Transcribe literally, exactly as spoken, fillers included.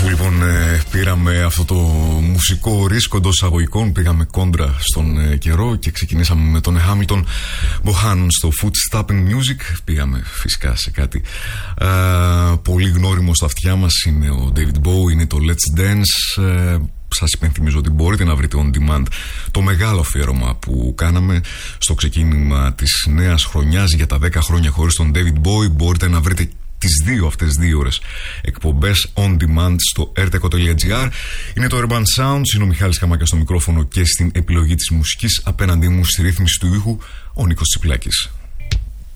Αφού λοιπόν ε, πήραμε αυτό το μουσικό ρίσκο εντός εισαγωγικών, πήγαμε κόντρα στον ε, καιρό και ξεκινήσαμε με τον Hamilton Bohannon στο Footstepping Music. Πήγαμε φυσικά σε κάτι ε, πολύ γνώριμο στα αυτιά μας. Είναι ο David Bowie, είναι το Let's Dance. ε, Σας υπενθυμίζω ότι μπορείτε να βρείτε on demand το μεγάλο αφιέρωμα που κάναμε στο ξεκίνημα της νέας χρονιάς για τα δέκα χρόνια χωρίς τον David Bowie. Μπορείτε να βρείτε τις δύο αυτές δύο ώρες εκπομπές on demand στο erteco τελεία gr. Είναι το Urban Sounds, είναι ο Μιχάλης Καμάκιας στο μικρόφωνο και στην επιλογή της μουσικής. Απέναντί μου στη ρύθμιση του ήχου ο Νίκος Τσιπλάκης.